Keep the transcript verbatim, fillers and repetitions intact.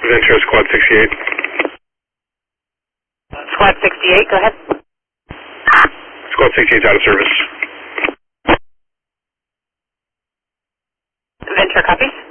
Ventura, Squad sixty-eight. Squad sixty-eight, go ahead. Squad sixty-eight out of service. Ventura, copies.